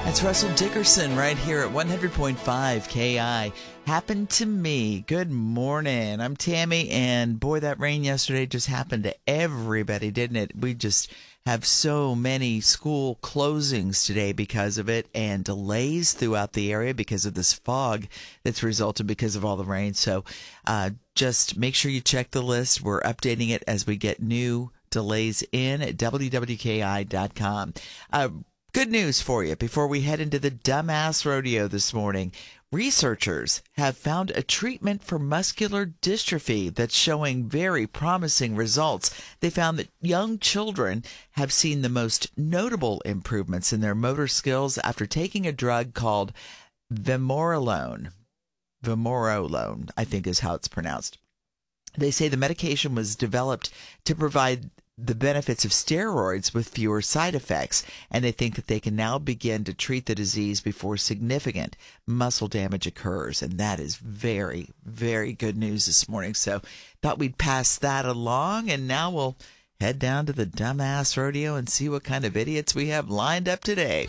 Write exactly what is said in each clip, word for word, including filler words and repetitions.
That's Russell Dickerson right here at one hundred point five K I. Happened to me. Good morning. I'm Tammy, and boy, that rain yesterday just happened to everybody, didn't it? We just have so many school closings today because of it, and delays throughout the area because of this fog that's resulted because of all the rain. So uh, just make sure you check the list. We're updating it as we get new delays in at W W K I dot com. Uh, Good news for you before we head into the Dumbass Rodeo this morning. Researchers have found a treatment for muscular dystrophy that's showing very promising results. They found that young children have seen the most notable improvements in their motor skills after taking a drug called vamorolone. Vamorolone, I think is how it's pronounced. They say the medication was developed to provide the benefits of steroids with fewer side effects, and they think that they can now begin to treat the disease before significant muscle damage occurs. And that is very, very good news this morning. So thought we'd pass that along, and now we'll head down to the Dumbass Rodeo and see what kind of idiots we have lined up today.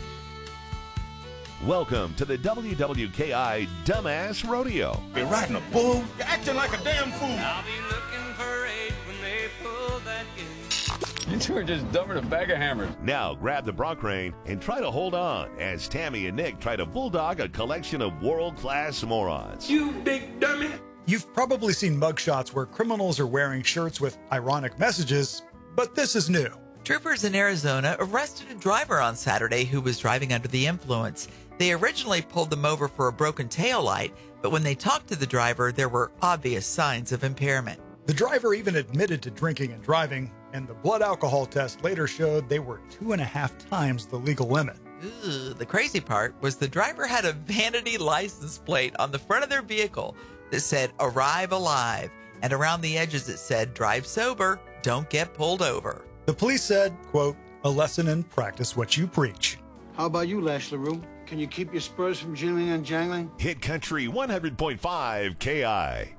Welcome to the W W K I Dumbass Rodeo. You're riding a bull. You're acting like a damn fool. I'll be looking for eight when they pull that gate. You two are just dumber than a bag of hammers. Now grab the bronc rein and try to hold on as Tammy and Nick try to bulldog a collection of world-class morons. You big dummy. You've probably seen mugshots where criminals are wearing shirts with ironic messages, but this is new. Troopers in Arizona arrested a driver on Saturday who was driving under the influence. They originally pulled them over for a broken taillight, but when they talked to the driver, there were obvious signs of impairment. The driver even admitted to drinking and driving, and the blood alcohol test later showed they were two and a half times the legal limit. Ooh, the crazy part was the driver had a vanity license plate on the front of their vehicle that said "Arrive Alive," and around the edges it said "Drive sober, don't get pulled over." The police said, quote, "A lesson in practice what you preach." How about you, Lash LaRue? Can you keep your spurs from jingling and jangling? Hit Country one hundred point five K I.